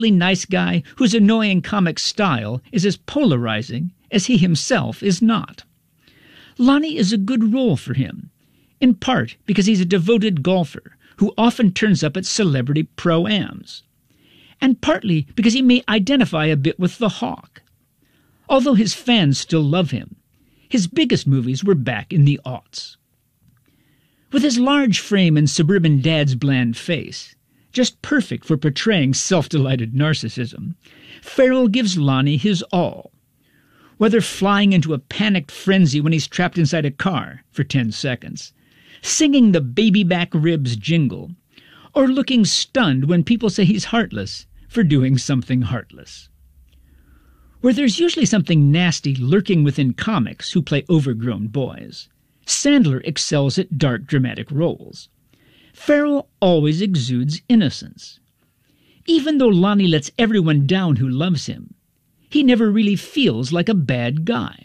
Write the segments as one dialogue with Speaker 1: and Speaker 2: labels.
Speaker 1: nice guy whose annoying comic style is as polarizing as he himself is not. Lonnie is a good role for him, in part because he's a devoted golfer who often turns up at celebrity pro-ams, and partly because he may identify a bit with the Hawk. Although his fans still love him, his biggest movies were back in the aughts. With his large frame and suburban dad's bland face, just perfect for portraying self-delighted narcissism, Farrell gives Lonnie his all. Whether flying into a panicked frenzy when he's trapped inside a car for 10 seconds, singing the baby back ribs jingle, or looking stunned when people say he's heartless for doing something heartless. Where there's usually something nasty lurking within comics who play overgrown boys, Sandler excels at dark, dramatic roles. Farrell always exudes innocence. Even though Lonnie lets everyone down who loves him, he never really feels like a bad guy.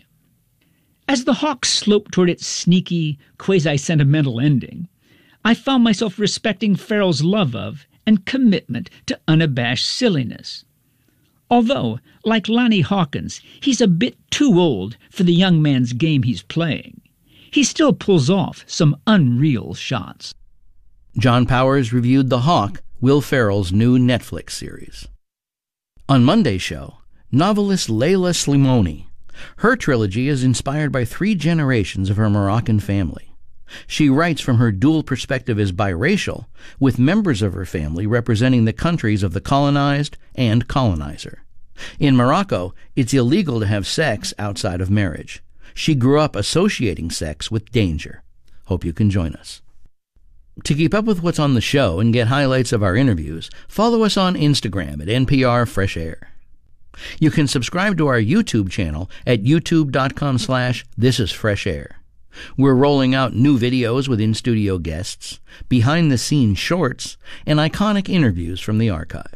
Speaker 1: As The Hawk sloped toward its sneaky, quasi-sentimental ending, I found myself respecting Farrell's love of and commitment to unabashed silliness. Although, like Lonnie Hawkins, he's a bit too old for the young man's game he's playing, he still pulls off some unreal shots.
Speaker 2: John Powers reviewed The Hawk, Will Ferrell's new Netflix series. On Monday's show, novelist Leila Slimani. Her trilogy is inspired by 3 generations of her Moroccan family. She writes from her dual perspective as biracial, with members of her family representing the countries of the colonized and colonizer. In Morocco, it's illegal to have sex outside of marriage. She grew up associating sex with danger. Hope you can join us. To keep up with what's on the show and get highlights of our interviews, follow us on Instagram at NPR Fresh Air. You can subscribe to our YouTube channel at youtube.com/thisisfreshair. We're rolling out new videos with in-studio guests, behind-the-scenes shorts, and iconic interviews from the archive.